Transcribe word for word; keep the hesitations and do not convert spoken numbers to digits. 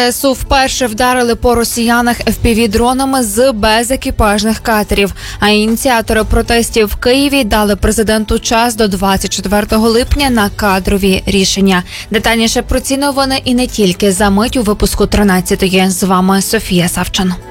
ЗСУ вперше вдарили по росіянах еф пі ві-дронами з безекіпажних катерів. А ініціатори протестів в Києві дали президенту час до двадцять четвертого липня на кадрові рішення. Детальніше про ці новини і не тільки за мить у випуску тринадцятої. З вами Софія Савчан.